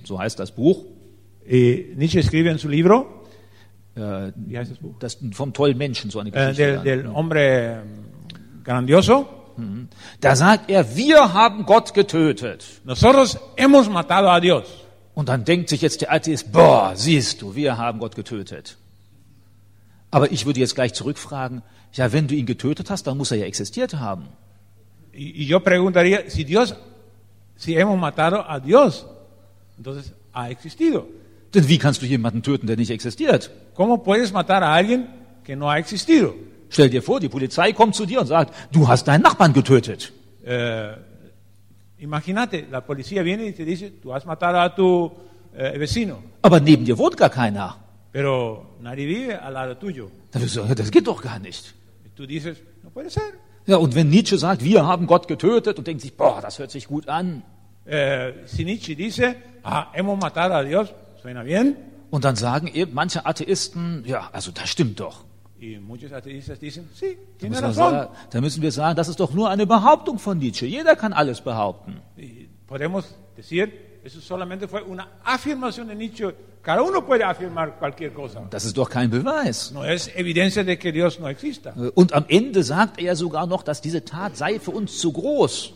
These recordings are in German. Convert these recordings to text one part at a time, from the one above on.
so heißt das Buch. Nietzsche escribe en su libro, wie heißt das Buch? Das vom tollen Menschen, so eine Geschichte. Del hombre grandioso. Da sagt er, wir haben Gott getötet. Nosotros hemos matado a Dios. Und dann denkt sich jetzt der Atheist, boah, siehst du, wir haben Gott getötet. Aber ich würde jetzt gleich zurückfragen, ja, wenn du ihn getötet hast, dann muss er ja existiert haben. Y yo preguntaría, si hemos matado a Dios, entonces ha existido. Denn wie kannst du jemanden töten, der nicht existiert? ¿Cómo puedes matar a alguien que no ha existido? Stell dir vor, die Polizei kommt zu dir und sagt, du hast deinen Nachbarn getötet. Imagínate, la policía viene y te dice, tú has matado a tu vecino. Aber neben dir wohnt gar keiner. Pero nadie vive al lado tuyo. Dann wirst du sagen, das geht doch gar nicht. Y tú dices, no puede ser. Ja, und wenn Nietzsche sagt, wir haben Gott getötet und denkt sich, boah, das hört sich gut an. Si Nietzsche dice, hemos matado a Dios, suena bien. Und dann sagen eben manche Atheisten, ja, also das stimmt doch. Y muchos ateístas dicen, sí, Da tiene müssen, razón. da müssen wir sagen, das ist doch nur eine Behauptung von Nietzsche. Jeder kann alles behaupten. Y podemos decir, eso solamente fue una afirmación de Nietzsche. Cada uno puede afirmar cualquier cosa. Das ist doch kein Beweis. No es evidencia de que Dios no exista. Und am Ende sagt er sogar noch, dass diese Tat sei für uns zu groß.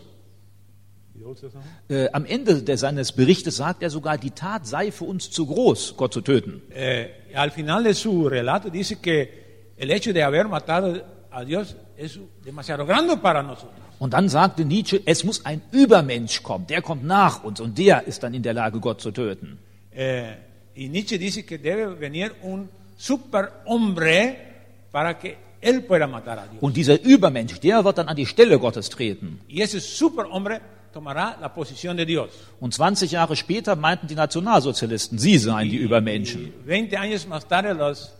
Am Ende seines Berichtes sagt er sogar, die Tat sei für uns zu groß, Gott zu töten. Al final de su relato dice que el hecho de haber matado a Dios es demasiado grande para nosotros. Und dann sagte Nietzsche, es muss ein Übermensch kommen, der kommt nach uns und der ist dann in der Lage, Gott zu töten. Y Nietzsche dice que debe venir un superhombre para que él pueda matar a Dios. Und dieser Übermensch, der wird dann an die Stelle Gottes treten. Y ese superhombre tomará la posición de Dios. Und 20 Jahre später meinten die Nationalsozialisten, sie seien die Übermenschen. Y 20 años más tarde los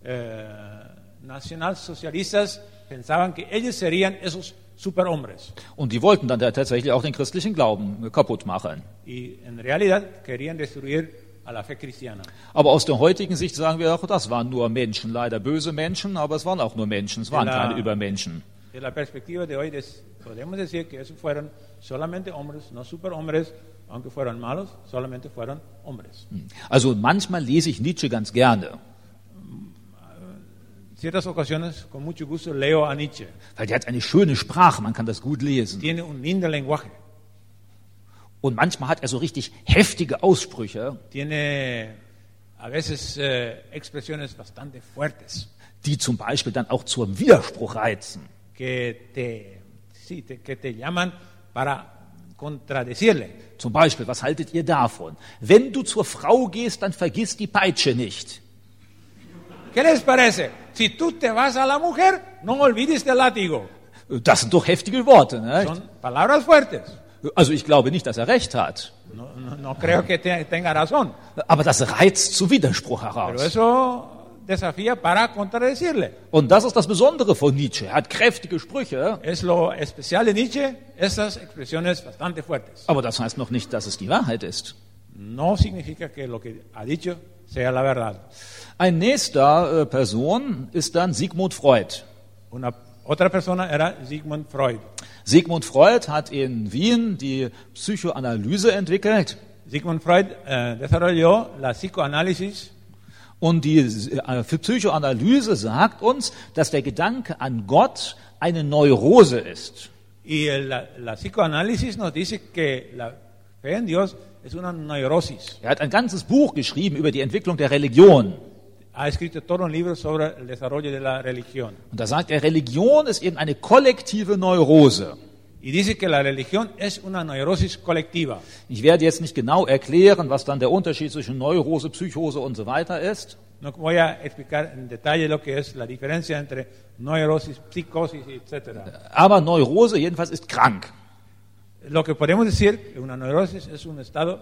nacionalsocialistas pensaban que ellos serían esos superhombres. Und die wollten dann tatsächlich auch den christlichen Glauben kaputt machen. Y en realidad querían destruir a la fe cristiana. Aber aus der heutigen Sicht sagen wir auch, das waren nur Menschen, leider böse Menschen, aber es waren auch nur Menschen, es waren keine Übermenschen. De la perspectiva de hoy podemos decir que esos fueron solamente hombres, no superhombres, aunque fueron malos, solamente fueron hombres. Also manchmal lese ich Nietzsche ganz gerne. En ciertas ocasiones, con mucho gusto, leo a Nietzsche. Weil der hat eine schöne Sprache, man kann das gut lesen. Tiene un lindo lenguaje. Und manchmal hat er so richtig heftige Aussprüche, Tiene a veces expresiones bastante fuertes die zum Beispiel dann auch zum Widerspruch reizen. que te llaman para contradecirle. Zum Beispiel, was haltet ihr davon? Wenn du zur Frau gehst, dann vergiss die Peitsche nicht. ¿Qué les parece? Si tú te vas a la mujer, no olvides el látigo. Das sind doch heftige Worte, ne? Son palabras fuertes. Also ich glaube nicht, dass er recht hat. No creo que tenga razón. Aber das reizt zu Widerspruch Pero heraus. eso desafía para contradecirle. Und das ist das Besondere von Nietzsche. Er hat kräftige Sprüche, Es lo especial de Nietzsche, esas expresiones bastante fuertes. aber das heißt noch nicht, dass es die Wahrheit ist. No significa que lo que ha dicho sea la verdad. Ein nächster Person ist dann Sigmund Freud. Otra persona era Sigmund Freud. Sigmund Freud hat in Wien die Psychoanalyse entwickelt. Sigmund Freud desarrolló la psicoanálisis. Und die Psychoanalyse sagt uns, dass der Gedanke an Gott eine Neurose ist. Y la psicoanálisis nos dice que la fe en Dios es una neurosis. Er hat ein ganzes Buch geschrieben über die Entwicklung der Religion. Ha escrito todo un libro sobre el desarrollo de la religión. Und da sagt er, Religion ist eben eine kollektive Neurose. Y dice que la religión es una neurosis colectiva. Ich werde jetzt nicht genau erklären, was dann der Unterschied zwischen Neurose, Psychose und so weiter ist. No voy a explicar en detalle lo que es la diferencia entre neurosis, psicosis, etc. Aber Neurose jedenfalls ist krank. Lo que podemos decir que una neurosis es un estado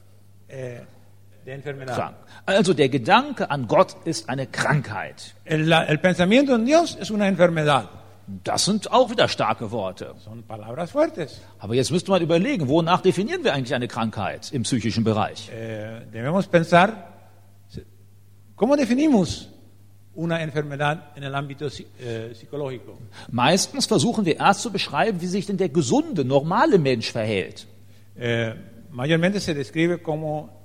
de enfermedad. Krank. Also der Gedanke an Gott ist eine Krankheit. El pensamiento en Dios es una enfermedad. Das sind auch wieder starke Worte. Son palabras fuertes. Aber jetzt müsste man überlegen, wonach definieren wir eigentlich eine Krankheit im psychischen Bereich? Debemos pensar, ¿cómo definimos una enfermedad en el ámbito psicológico? Meistens versuchen wir erst zu beschreiben, wie sich denn der gesunde, normale Mensch verhält. Mayormente se describe cómo